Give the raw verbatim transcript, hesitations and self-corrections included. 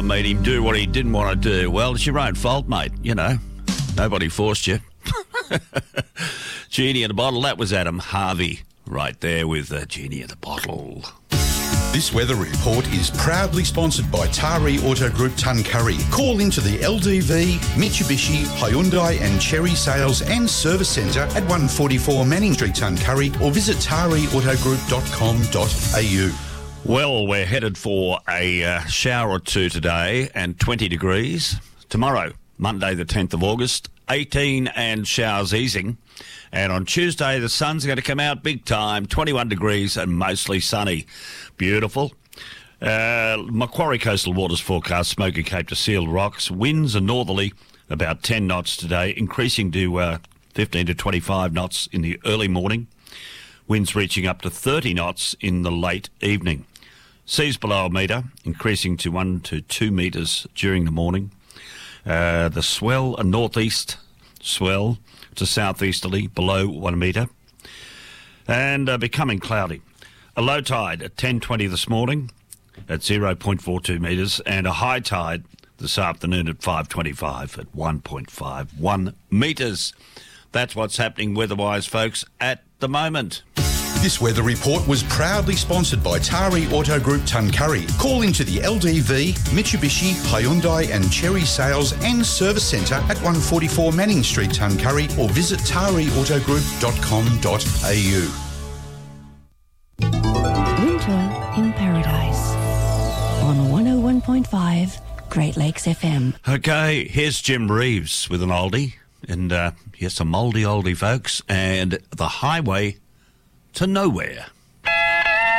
I made him do what he didn't want to do. Well, it's your own fault, mate. You know, nobody forced you. Genie in the Bottle, that was Adam Harvey right there with uh, Genie in the Bottle. This weather report is proudly sponsored by Tari Auto Group Tuncurry. Call into the L D V, Mitsubishi, Hyundai and Cherry Sales and Service Centre at one forty-four Manning Street, Tuncurry, or visit tari auto group dot com dot a u. Well, we're headed for a uh, shower or two today and twenty degrees. Tomorrow, Monday the tenth of August, eighteen and showers easing. And on Tuesday, the sun's going to come out big time, twenty-one degrees and mostly sunny. Beautiful. Uh, Macquarie Coastal Waters forecast, Smoky Cape to Seal Rocks. Winds are northerly, about ten knots today, increasing to uh, fifteen to twenty-five knots in the early morning. Winds reaching up to thirty knots in the late evening. Seas below a metre, increasing to one to two metres during the morning. Uh, the swell, a northeast swell to southeasterly, below one metre. And uh, becoming cloudy. A low tide at ten twenty this morning at zero point four two metres, and a high tide this afternoon at five twenty-five at one point five one metres. That's what's happening weather-wise, folks, at the moment. This weather report was proudly sponsored by Tari Auto Group Tuncurry. Call into the L D V, Mitsubishi, Hyundai and Cherry Sales and Service Centre at one forty-four Manning Street, Tuncurry, or visit tari auto group dot com dot a u. Winter in Paradise on one oh one point five Great Lakes F M. Okay, here's Jim Reeves with an oldie. And uh, yes, a mouldy oldie, folks. And The Highway to Nowhere.